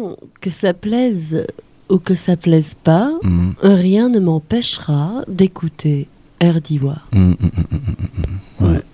façon, que ça plaise ou que ça plaise pas, rien ne m'empêchera d'écouter Erdiwa. Ouais.